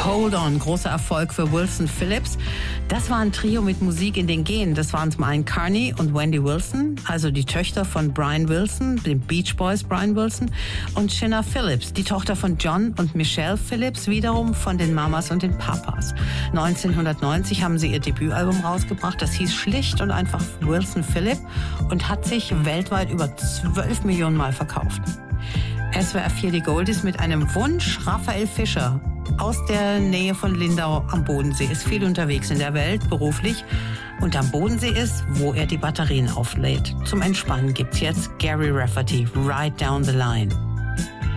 Hold On, großer Erfolg für Wilson Phillips. Das war ein Trio mit Musik in den Genen. Das waren zum einen Carney und Wendy Wilson, also die Töchter von Brian Wilson, den Beach Boys Brian Wilson, und Shinna Phillips, die Tochter von John und Michelle Phillips, wiederum von den Mamas und den Papas. 1990 haben sie ihr Debütalbum rausgebracht, das hieß schlicht und einfach Wilson Phillip und hat sich weltweit über 12 Millionen Mal verkauft. SWR 4 die Goldies mit einem Wunsch, Raphael Fischer aus der Nähe von Lindau am Bodensee, ist viel unterwegs in der Welt, beruflich, und am Bodensee ist, wo er die Batterien auflädt. Zum Entspannen gibt's jetzt Gary Rafferty, Right Down the Line.